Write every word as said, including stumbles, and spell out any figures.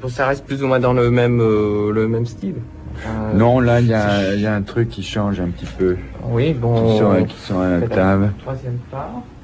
Bon, ça reste plus ou moins dans le même, euh, le même style. Euh, Non, là, il y a, y a un truc qui change un petit peu. Oui, bon. Qui sont, qui sont à la table. Troisième part.